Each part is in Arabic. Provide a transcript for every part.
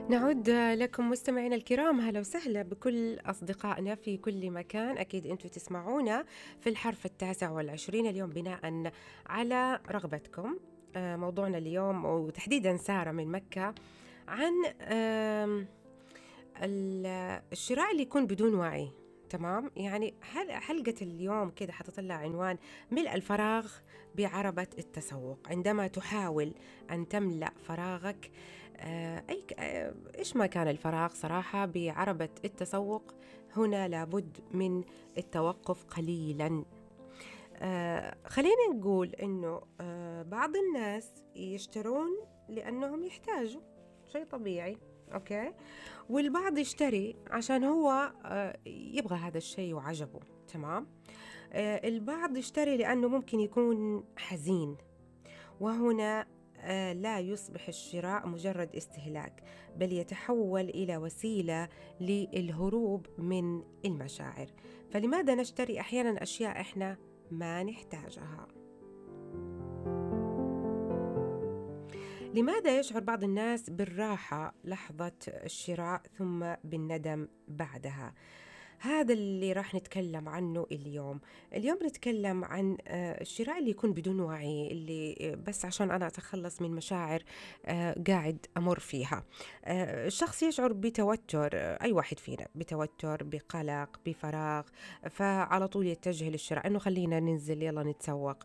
نعود لكم مستمعينا الكرام، هلا وسهلا بكل أصدقائنا في كل مكان. أكيد أنتم تسمعونا في الحرف 29 اليوم بناء على رغبتكم. موضوعنا اليوم وتحديدا سارة من مكة عن الشراء اللي يكون بدون وعي. تمام، يعني حلقة اليوم كده حتطلع عنوان ملء الفراغ بعربة التسوق. عندما تحاول أن تملأ فراغك، إيش ما كان الفراغ صراحة بعربة التسوق، هنا لابد من التوقف قليلا. خلينا نقول إنه بعض الناس يشترون لأنهم يحتاجوا، شيء طبيعي، أوكي. والبعض يشتري عشان هو يبغى هذا الشيء وعجبه. تمام. البعض يشتري لأنه ممكن يكون حزين، وهنا لا يصبح الشراء مجرد استهلاك، بل يتحول إلى وسيلة للهروب من المشاعر. فلماذا نشتري أحيانا أشياء إحنا ما نحتاجها؟ لماذا يشعر بعض الناس بالراحة لحظة الشراء ثم بالندم بعدها؟ هذا اللي راح نتكلم عنه اليوم بنتكلم عن الشراء اللي يكون بدون وعي، اللي بس عشان أنا أتخلص من مشاعر قاعد أمر فيها. الشخص يشعر بتوتر، أي واحد فينا بتوتر، بقلق، بفراغ، فعلى طول يتجه للشراء، إنه خلينا ننزل يلا نتسوق.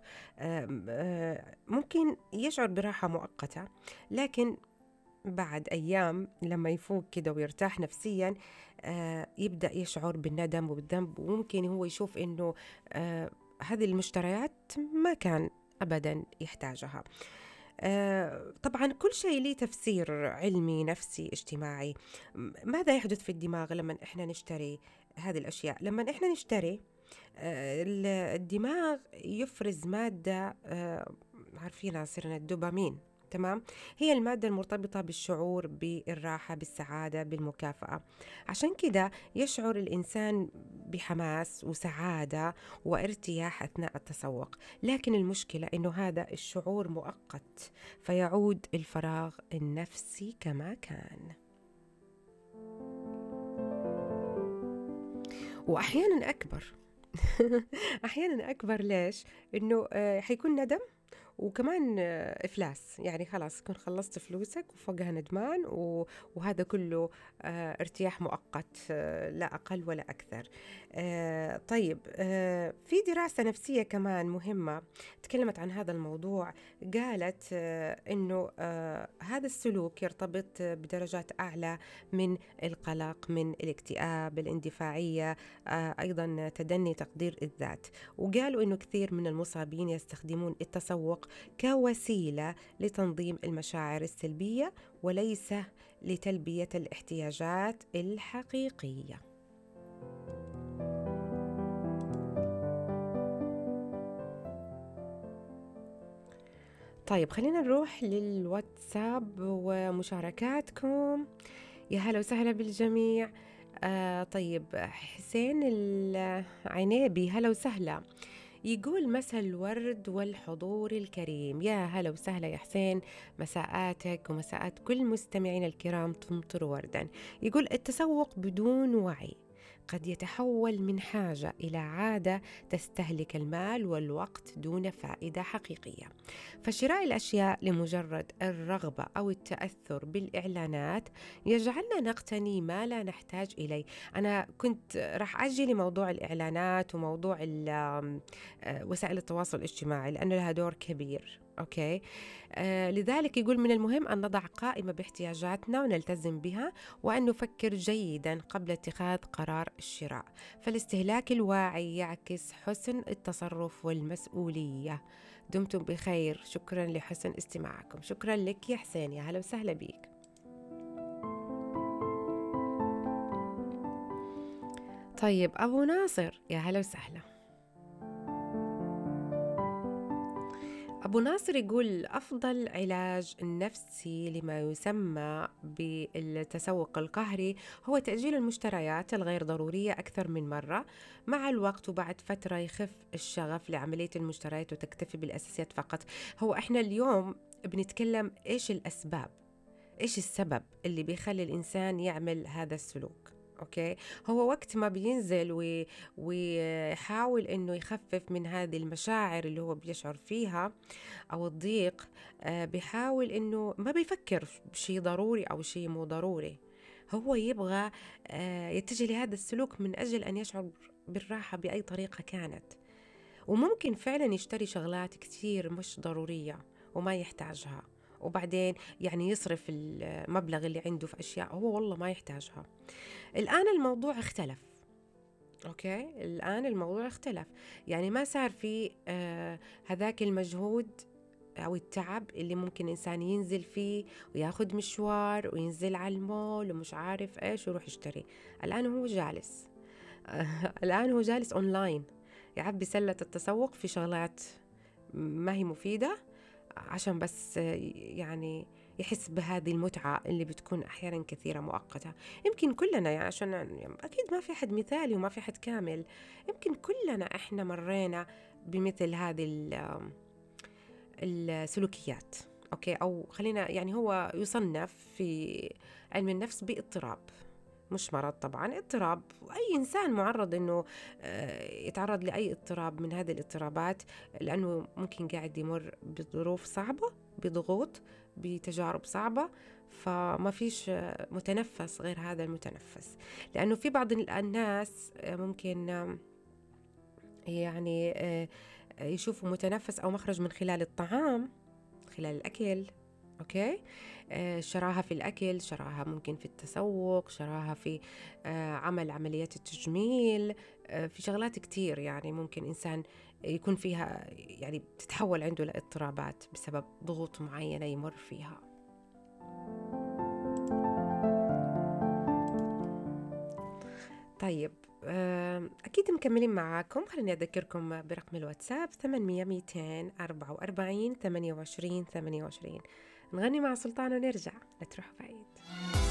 ممكن يشعر براحة مؤقتة، لكن بعد أيام لما يفوق كده ويرتاح نفسيا يبدأ يشعر بالندم وبالذنب، وممكن هو يشوف إنه هذه المشتريات ما كان أبدا يحتاجها. طبعا كل شيء له تفسير علمي، نفسي، اجتماعي. ماذا يحدث في الدماغ لما إحنا نشتري هذه الأشياء؟ لما إحنا نشتري الدماغ يفرز مادة عارفينها، صرنا الدوبامين. تمام، هي المادة المرتبطة بالشعور بالراحة، بالسعادة، بالمكافأة. عشان كده يشعر الإنسان بحماس وسعادة وارتياح أثناء التسوق. لكن المشكلة إنه هذا الشعور مؤقت، فيعود الفراغ النفسي كما كان. وأحيانا أكبر. أحيانا أكبر. ليش؟ إنه حيكون ندم، وكمان إفلاس. يعني خلاص كن خلصت فلوسك وفوقها ندمان، وهذا كله ارتياح مؤقت، لا أقل ولا أكثر. طيب، في دراسة نفسية كمان مهمة تكلمت عن هذا الموضوع. قالت إنه هذا السلوك يرتبط بدرجات أعلى من القلق، من الاكتئاب، الاندفاعية، أيضا تدني تقدير الذات. وقالوا إنه كثير من المصابين يستخدمون التسوق كوسيلة لتنظيم المشاعر السلبية، وليس لتلبية الاحتياجات الحقيقية. طيب، خلينا نروح للواتساب ومشاركاتكم. يا هلا وسهلا بالجميع. طيب، حسين العنيبي، هلا وسهلا. يقول مساء الورد والحضور الكريم. يا هلا وسهلا يا حسين، مساءاتك ومساءات كل مستمعين الكرام تمطر وردا. يقول التسوق بدون وعي قد يتحول من حاجة إلى عادة تستهلك المال والوقت دون فائدة حقيقية. فشراء الأشياء لمجرد الرغبة أو التأثر بالإعلانات يجعلنا نقتني ما لا نحتاج إليه. أنا كنت راح أجي لموضوع الإعلانات وموضوع وسائل التواصل الاجتماعي، لأنه لها دور كبير. أوكي. لذلك يقول من المهم أن نضع قائمة باحتياجاتنا ونلتزم بها، وأن نفكر جيدا قبل اتخاذ قرار الشراء. فالاستهلاك الواعي يعكس حسن التصرف والمسؤولية. دمتم بخير. شكرا لحسن استماعكم. شكرا لك يا حسين، يا هلا وسهلا بيك. طيب، أبو ناصر، يا هلا وسهلا. أبو ناصر يقول أفضل علاج نفسي لما يسمى بالتسوق القهري هو تأجيل المشتريات الغير ضرورية أكثر من مرة. مع الوقت وبعد فترة يخف الشغف لعملية المشتريات وتكتفي بالأساسيات فقط. هو إحنا اليوم بنتكلم إيش الأسباب إيش السبب اللي بيخلي الإنسان يعمل هذا السلوك؟ أوكي، هو وقت ما بينزل ويحاول إنه يخفف من هذه المشاعر اللي هو بيشعر فيها أو الضيق، بيحاول إنه ما بيفكر بشي ضروري أو شي مو ضروري، هو يبغى يتجه لهذا السلوك من أجل أن يشعر بالراحة بأي طريقة كانت. وممكن فعلا يشتري شغلات كتير مش ضرورية وما يحتاجها، وبعدين يعني يصرف المبلغ اللي عنده في أشياء هو والله ما يحتاجها. الآن الموضوع اختلف. أوكي، الآن الموضوع اختلف، يعني ما صار في هذاك المجهود أو التعب اللي ممكن إنسان ينزل فيه وياخد مشوار وينزل على المول ومش عارف إيش ويروح يشتري. الآن هو جالس الآن هو جالس أونلاين يعبي سلة التسوق في شغلات ما هي مفيدة، عشان بس يعني يحس بهذه المتعة اللي بتكون أحيانا كثيرة مؤقتة. يمكن كلنا، يعني عشان يعني أكيد ما في حد مثالي وما في حد كامل، يمكن كلنا إحنا مرينا بمثل هذه السلوكيات. أوكي، أو خلينا يعني هو يصنف في علم النفس باضطراب، مش مرض طبعا، اضطراب. وأي إنسان معرض إنه يتعرض لأي اضطراب من هذه الاضطرابات، لأنه ممكن قاعد يمر بظروف صعبة، بضغوط، بتجارب صعبة، فما فيش متنفس غير هذا المتنفس. لأنه في بعض الناس ممكن يعني يشوفوا متنفس أو مخرج من خلال الطعام، خلال الأكل. أوكي، شراها في الأكل، شراها ممكن في التسوق، شراها في عمل عمليات التجميل، في شغلات كتير يعني ممكن إنسان يكون فيها يعني تتحول عنده لاضطرابات بسبب ضغوط معينة يمر فيها. طيب، أكيد مكملين معاكم. خليني أذكركم برقم الواتساب 800 244 28 28. نغني مع سلطان ونرجع، لا تروحوا بعيد.